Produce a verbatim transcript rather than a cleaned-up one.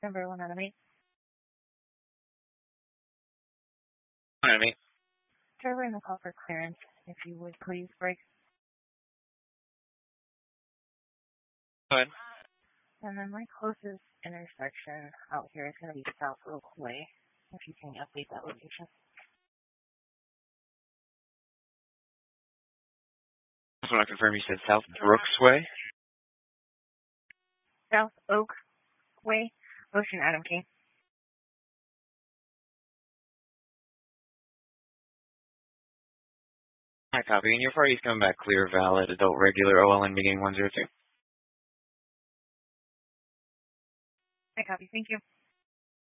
Number one out of eight. One out of eight. Driver in the call for clearance. If you would please brake. Go ahead. And then my closest intersection out here is going to be South Oak Way. If you can update that location. I just want to confirm you said South Brooks Way? South Oak Way, Ocean Adam King. Hi, copy. And your party's coming back clear, valid, adult, regular, O L N beginning one zero two. I copy. Thank you.